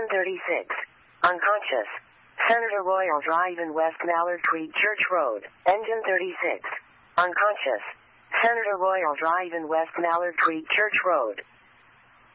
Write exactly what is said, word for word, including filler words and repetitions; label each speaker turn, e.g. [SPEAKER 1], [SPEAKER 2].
[SPEAKER 1] Engine thirty-six. Unconscious. Senator Royal Drive in West Mallard Creek Church Road. Engine thirty-six. Unconscious. Senator Royal Drive in West Mallard Creek Church Road.